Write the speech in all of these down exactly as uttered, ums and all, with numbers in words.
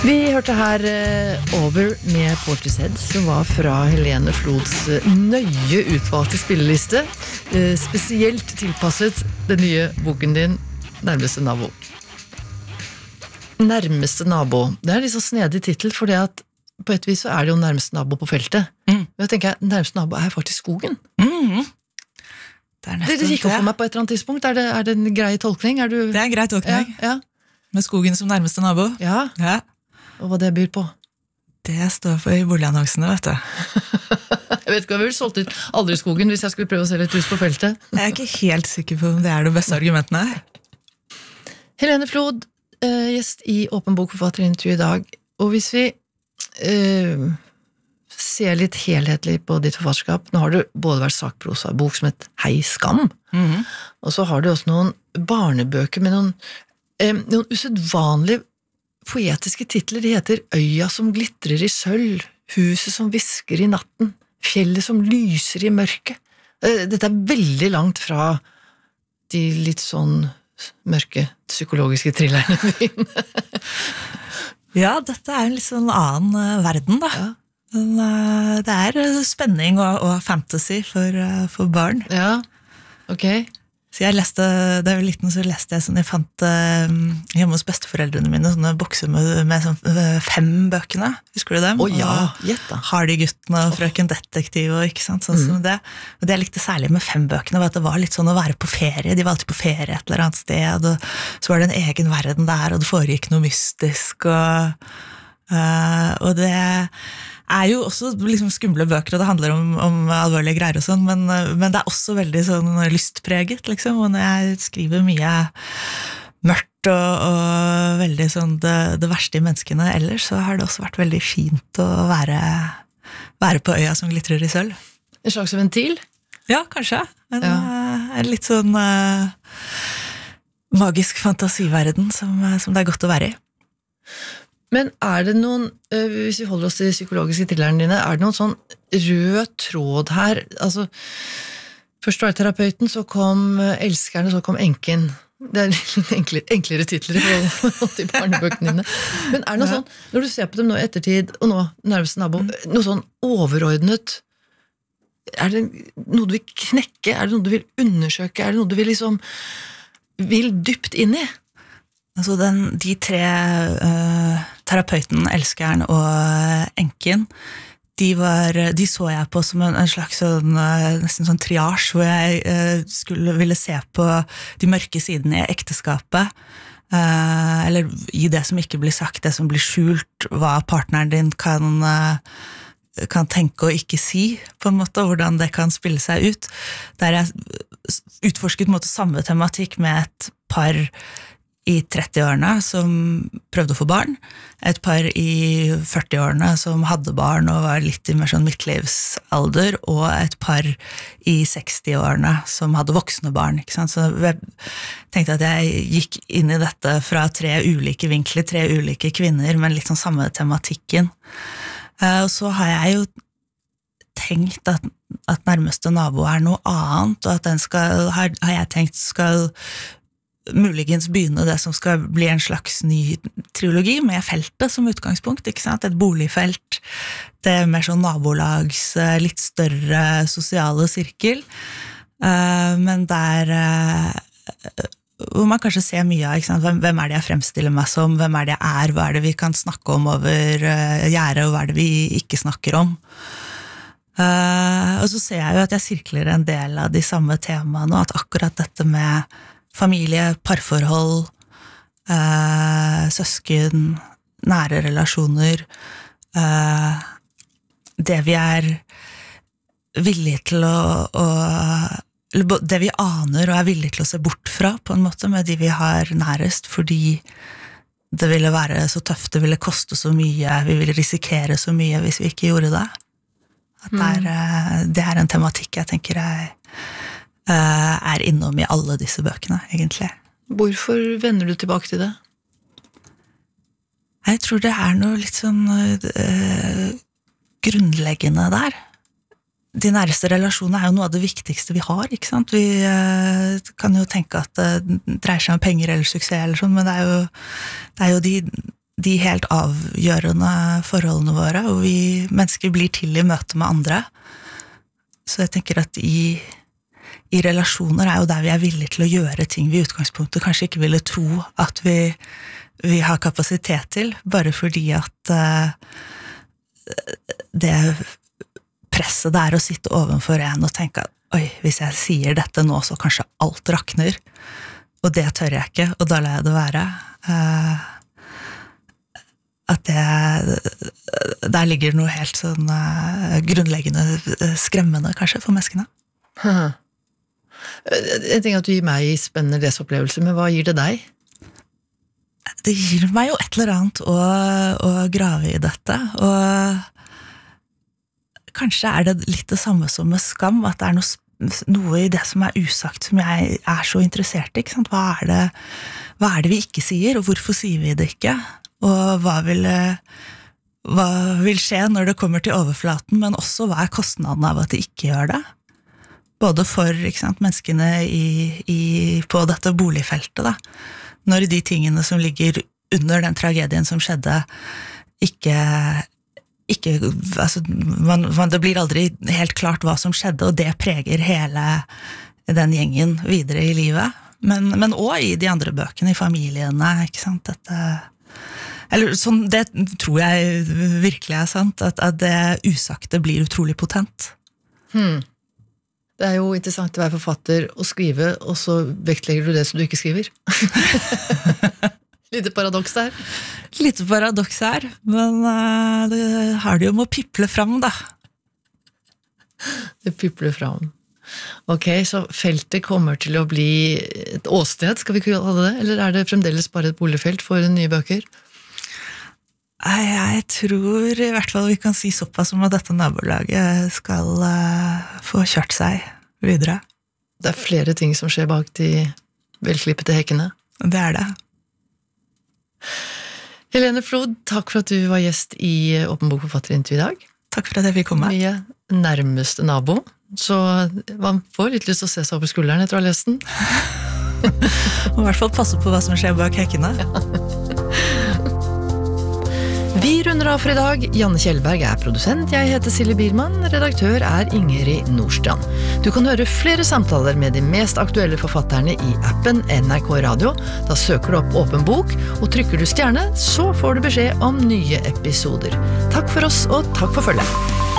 Vi hørte her uh, Over med Portishead, som var fra Helene Flods uh, nøye utvalgte spilleliste, uh, spesielt tilpasset den nye boken din, Nærmeste nabo. Nærmeste nabo. Det er litt så snedig titel, for det at på et vis så er det jo nærmeste nabo på feltet. Mm. Men jeg tenker, nærmeste nabo er faktisk skogen. Mm. Det, det, det gikk opp for meg på et eller annet tidspunkt. Er det, er det en grei tolkning? Er du... Det er en grei tolkning. Ja, ja. Med skogen som nærmeste nabo. Ja. Ja. Og hva det byr på? Det står for i boligannonsene, vet du. Jeg vet ikke, jeg ville solgt ut aldri skogen hvis jeg skulle prøve å selge et hus på feltet. Jeg er ikke helt sikker på om det er det beste argumentene. Helene Flod, uh, gjest i Åpen bok forfatterintervju i dag. Og hvis vi uh, ser litt helhetlig på ditt forfatterskap, nå har du både vært sakprosa, bok som et Hei skam, mm-hmm. og så har du også noen barnebøker med noen, uh, noen usedvanlige poetiske titler. De heter Øya som glitrer i sølv, Huset som visker i natten, Fjellet som lyser i mørket. Dette er veldig langt fra de litt sånn mørke psykologiske thrillerne dine. Ja, dette er en litt sånn annen verden, da. Ja. Men, uh, det er spenning og, og fantasy for, uh, for barn. Ja, ok. Så jeg leste, da jeg var liten så leste jeg sånn, jeg fant uh, hjemme hos besteforeldrene mine sånne bokser med, med sånn, uh, fem bøkene, husker du dem? Å oh, ja, gjett da. Hardy-guttene og Frøken Detektiv og ikke sant, sånn mm. som det. Og det jeg likte særlig med fem bøkene var at det var litt sånn å være på ferie, de var alltid på ferie et eller annet sted, og så var det en egen verden der, og det foregikk noe mystisk, og, uh, og det er jo også liksom skumle bøker, og det handler om, om alvorlige greier og sånn, men, men det er også veldig sånn lystpreget, liksom, og når jeg skriver mye mørkt og, og veldig sånn det, det verste i menneskene ellers, så har det også vært veldig fint å være, være på øya som glitrer i sølv. En slags ventil? Ja, kanskje. En, ja. en litt sånn uh, magisk fantasiverden som, som det er godt å være i. Men er det noen, hvis vi holder oss til de psykologiske thrillerne dine, er det noen sånn rød tråd her? Altså, først var det terapeuten, så kom elskerne, så kom enken. Det er litt enklere, enklere titler i forhold til barnebøkene dine. Men er det noe sånn, når du ser på dem nå i ettertid, og nå nærmeste nabo, noe sånn overordnet, er det noe du vil knekke? Er det noe du vil undersøke? Er det noe du vil liksom, vil dypt inn i? Altså den, de tre uh, terapeuten, elskeren og enken, de, var, de så jeg på som en, en slags sånn, uh, nesten sånn triasj, hvor jeg uh, skulle ville se på de mørke sidene i ekteskapet, uh, eller i det som ikke blir sagt, det som blir skjult, hva partneren din kan, uh, kan tenke og ikke si, på en måte, hvordan det kan spille seg ut. Der jeg utforsket på en måte samme tematikk med et par i trettiårene som prøvde å få barn, et par i førtiårene som hadde barn og var litt i mer sånn midtlivsalder, og et par i sekstiårene som hadde voksne barn, ikke sant? Så jeg tenkte at jeg gikk inn i dette fra tre ulike vinkler, tre ulike kvinner, men litt sånn samme tematikken. Og så har jeg jo tenkt at, at nærmeste nabo er noe annet, og at den skal, har, har jeg tenkt skal muligens begynne det som skal bli en slags ny trilogi med feltet som utgangspunkt, ikke sant? Et boligfelt, det er mer sånn nabolags, litt større sosiale sirkel, men der hvor man kanskje ser mye av, ikke sant? Hvem, hvem er det jeg fremstiller meg som, hvem er det jeg er, hva er det vi kan snakke om over gjerdet, og hva er det vi ikke snakker om. Og så ser jeg jo at jeg sirkler en del av de samme temaene, og at akkurat dette med familie, parforhold, eh, søsken, nære relasjoner, eh, det vi er villige til å, å eller det vi aner og er villige til å se bort fra på en måte med de vi har nærest, fordi det ville være så tøft, det ville koste så mye, vi ville risikere så mye hvis vi ikke gjorde det. At det er, det er en tematikk jeg tenker jeg er innom i alle disse bøkene, egentlig. Hvorfor vender du tilbake til det? Jeg tror det er noe litt sånn uh, grunnleggende der. De næreste relasjonene er jo noe av det viktigste vi har, ikke sant? Vi uh, kan jo tenke at det dreier seg om penger eller suksess eller sånn, men det er jo, det er jo de de helt avgjørende forholdene våre, og vi mennesker blir til i møte med andre. Så jeg tenker at i, i relasjoner er jo der vi er villige til å gjøre ting vi i utgangspunktet kanskje ikke ville tro at vi, vi har kapasitet til, bare fordi at uh, det presset det er å sitte ovenfor en og tenke at oi, hvis jeg sier dette nå, så kanskje alt rakner. Og det tør jeg ikke, og da lar jeg det være. Uh, at det, der ligger noe helt sånn uh, grunnleggende skremmende, kanskje, for menneskene. Huh. Jeg tenker at du gir meg spennende leseopplevelser, men hva gir det deg? Det gir meg jo et eller annet å, å grave i dette, og kanskje er det litt det samme som med skam, at det er noe, noe i det som er usagt som jeg er så interessert i, ikke sant? Hva er det, hva er det vi ikke sier, og hvorfor sier vi det ikke? Og hva vil, hva vil skje når det kommer til overflaten, men også hva er kostnaden av at det ikke gjør det? Både for, ikke sant, menneskene i, i, på dette boligfeltet, da. Når de tingene som ligger under den tragedien som skjedde, ikke ikke, altså, man, man, det blir aldri helt klart hva som skjedde, og det preger hele den gjengen videre i livet. Men, men også i de andre bøkene, i familiene, ikke sant? Dette, eller sånn, det tror jeg virkelig er sant, at, at det usagte blir utrolig potent. Hmm. Det er jo interessant å være forfatter og skrive, og så vektlegger du det som du ikke skriver. Lite paradoks der. Lite paradoks her, men uh, det har det jo med å piple fram, da. Det pipler fram. Ok, så feltet kommer til å bli et åsted, skal vi kalle det, eller er det fremdeles bare et boligfelt for nye bøker? Nei, jeg tror i hvert fall vi kan si såpass som at dette nabolaget skal uh, få kjørt seg videre. Det er flere ting som skjer bak de velklippete hekkene. Det er det. Helene Flod, takk for at du var gjest i Åpen bok forfatterintervju i dag. Takk for at jeg fikk komme. Vi er nærmeste nabo, så man får litt lyst til å se seg over skulderen etter å ha lest den. Må i hvert fall passe på hva som skjer bak hekkene. Ja. Vi runder av for i dag. Janne Kjellberg er produsent, jeg heter Silje Biermann, redaktør er Ingrid Nordstrand. Du kan høre flere samtaler med de mest aktuelle forfatterne i appen N R K Radio. Da søker du opp Åpen bok, og trykker du stjerne, så får du beskjed om nye episoder. Takk for oss, og takk for følget.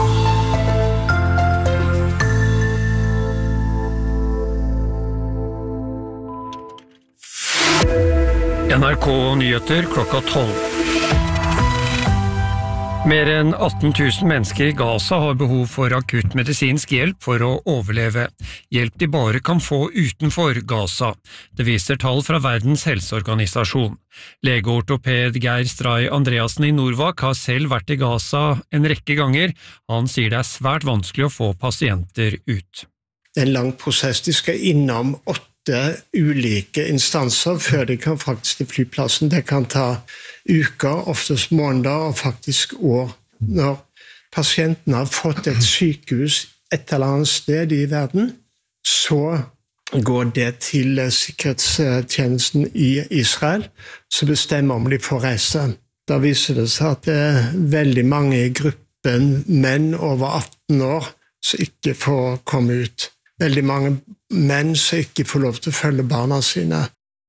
N R K Nyheter klokka tolv. Mer enn atten tusen mennesker i Gaza har behov for akutt medisinsk hjelp for å overleve. Hjelp de bare kan få utenfor Gaza. Det viser tall fra Verdens helseorganisasjon. Legeortoped Geir Stray Andreasen i Norvak har selv vært i Gaza en rekke ganger. Han sier det er svært vanskelig å få pasienter ut. Det er en lang prosess. De skal innom åtte ulike instanser før de kan faktisk til flyplassen. Det kan ta uker, oftest måneder og faktisk år. Når pasienten har fått et sykehus et eller annet sted i verden, så går det til sikkerhetstjenesten i Israel, som bestemmer om de får reise. Da viser det seg at det er veldig mange i gruppen menn over atten år som ikke får komme ut. Veldig mange menn som ikke får lov til å følge barna sine.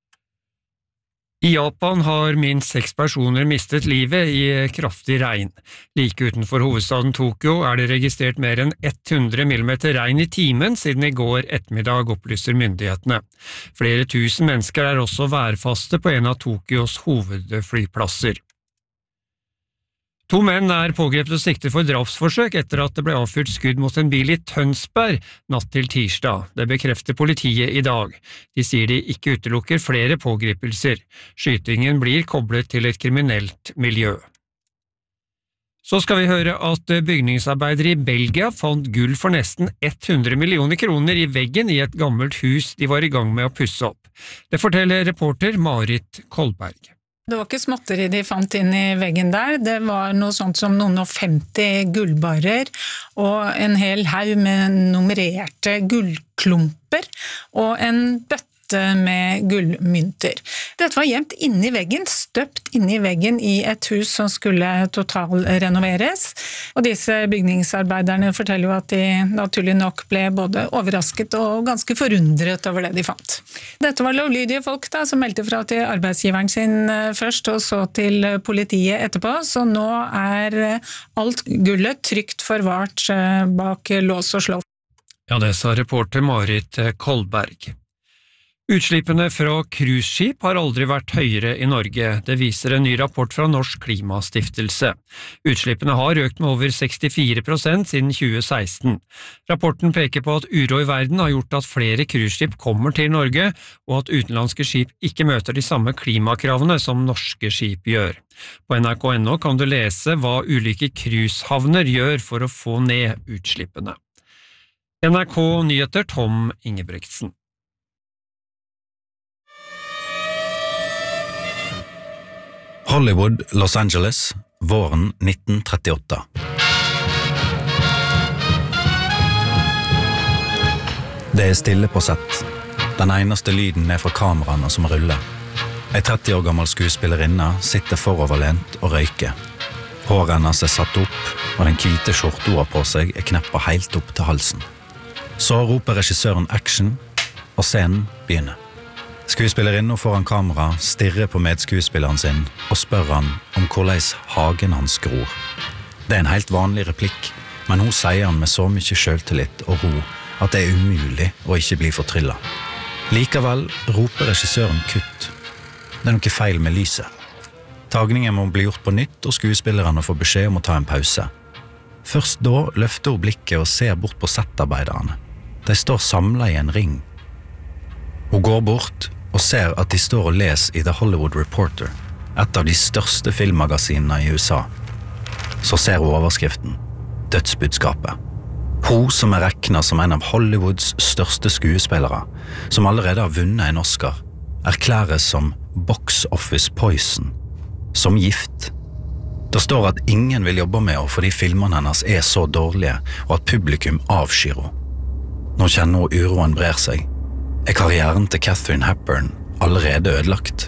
I Japan har minst seks personer mistet livet i kraftig regn. Like utenfor hovedstaden Tokyo er det registrert mer enn hundre millimeter regn i timen siden i går ettermiddag, opplyser myndighetene. Flere tusen mennesker er også værfaste på en av Tokyos hovedflyplasser. To menn er pågrepet og siktet for drapsforsøk etter at det ble avfyrt skudd mot en bil i Tønsberg natt til tirsdag. Det bekrefter politiet i dag. De sier de ikke utelukker flere pågripelser. Skytingen blir koblet til et kriminelt miljø. Så skal vi høre at bygningsarbeidere i Belgia fant gull for nesten hundre millioner kroner i veggen i et gammelt hus de var i gang med å pusse opp. Det forteller reporter Marit Kolberg. Det var ikke småtteri de fant inn i veggen der, det var noe sånt som noen og femti gullbarer og en hel haug med nummererte gullklumper og en bøtte pyntet med gullmynter. Dette var gjemt inni veggen, støpt inni veggen i et hus som skulle totalrenoveres. Og disse bygningsarbeiderne forteller jo at de naturlig nok ble både overrasket og ganske forundret over det de fant. Dette var lovlydige folk da, som meldte fra til arbeidsgiveren sin først, og så til politiet etterpå. Så nå er alt gullet trygt forvart bak lås og slå. Ja, det sa reporter Marit Kolberg. Utslippene fra cruiseskip har aldri vært høyere i Norge, det viser en ny rapport fra Norsk Klimastiftelse. Utslippene har økt med over sekstifire prosent siden tjue seksten. Rapporten peker på at uro i verden har gjort at flere cruiseskip kommer til Norge, og at utenlandske skip ikke møter de samme klimakravene som norske skip gjør. På N R K punktum N O kan du lese hva ulike cruisehavner gjør for å få ned utslippene. N R K Nyheter Tom Ingebrigtsen. Hollywood, Los Angeles, våren nitten trettiåtte. Det er stille på sett. Den eneste lyden er fra kameraene som ruller. En tretti år gammel skuespillerinne sitter foroverlent og røyker. Håret hennes er satt opp, og den hvite skjorta hun har på seg er kneppet helt opp til halsen. Så roper regissøren action, og scenen begynner. Skuespillerinnen foran kamera stirrer på medskuespilleren sin og spør han om hvordan hagen hans gror. Det er en helt vanlig replikk, men hun sier han med så mye selvtillit og ro at det er umulig å ikke bli fortrillet. Likevel roper regissøren kutt. Det er noe feil med lyset. Tagningen må bli gjort på nytt, og skuespillerne får beskjed om å ta en pause. Først da løfter hun blikket og ser bort på settarbeiderne. De står samlet i en ring. Hun går bort og ser at de står og leser i The Hollywood Reporter, et av de største filmmagasinene i U S A. Så ser hun overskriften, dødsbudskapet. Hun som er regnet som en av Hollywoods største skuespillere, som allerede har vunnet en Oscar, erklæres som box office poison, som gift. Det står at ingen vil jobbe med henne fordi filmene hennes er så dårlige, og at publikum avskyr henne. Nå kjenner hun uroen brer seg. Er karrieren til Katharine Hepburn allerede ødelagt?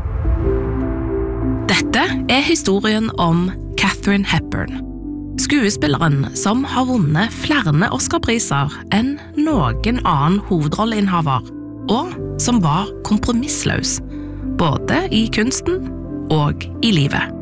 Dette er historien om Katharine Hepburn. Skuespilleren som har vunnet flere Oscar-priser enn noen annen hovedrolleinnehaver, og som var kompromissløs, både i kunsten og i livet.